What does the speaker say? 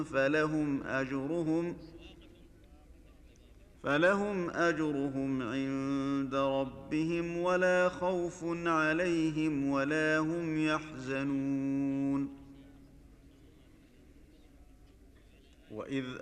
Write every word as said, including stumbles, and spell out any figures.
فلهم أجرهم فلهم أجرهم عند ربهم ولا خوف عليهم ولا هم يحزنون. وإذ